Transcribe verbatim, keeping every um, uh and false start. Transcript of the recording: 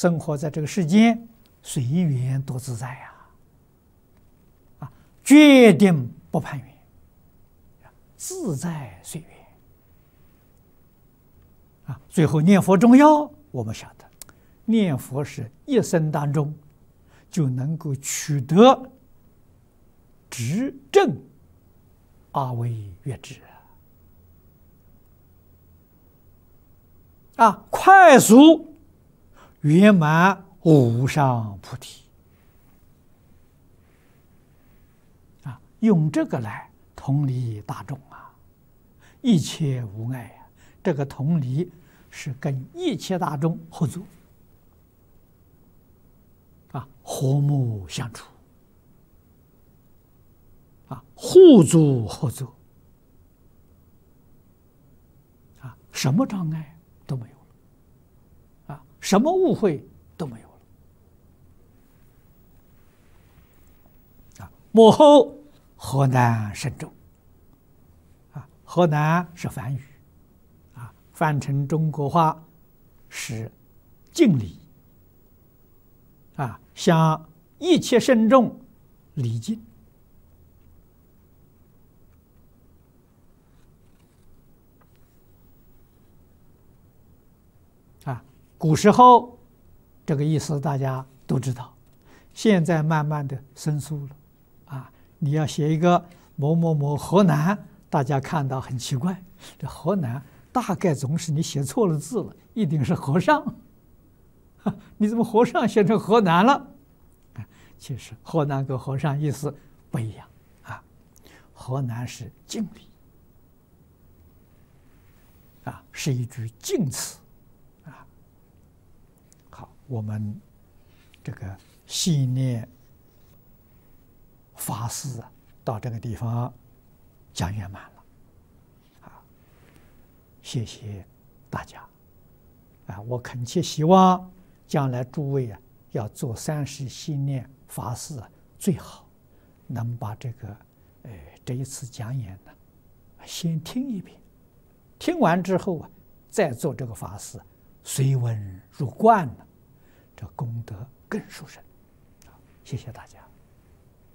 生活在这个世间，随缘多自在呀！啊，决定不攀缘，自在随缘。啊，最后念佛重要，我们晓得，念佛是一生当中就能够取得执正阿惟越致啊，快速圆满无上菩提啊，用这个来同理大众啊，一切无碍啊。这个同理是跟一切大众合作啊，和睦相处啊，互助合作啊，什么障碍都没有了啊，什么误会都没有了啊。幕后河南慎重啊，河南是梵语啊，翻成中国话是敬礼啊，向一切慎重礼敬。啊，古时候这个意思大家都知道，现在慢慢的生疏了。啊，你要写一个某某某河南，大家看到很奇怪，这河南大概总是你写错了字了，一定是和尚，你怎么和尚写成河南了？其实河南跟和尚意思不一样啊，河南是敬礼啊，是一句敬词。我们这个系列法事啊，到这个地方讲圆满了啊！谢谢大家啊！我恳切希望将来诸位啊，要做三十系列法事啊，最好能把这个呃这一次讲演呢，先听一遍，听完之后啊，再做这个法事，随文入观了。这功德更殊胜，谢谢大家。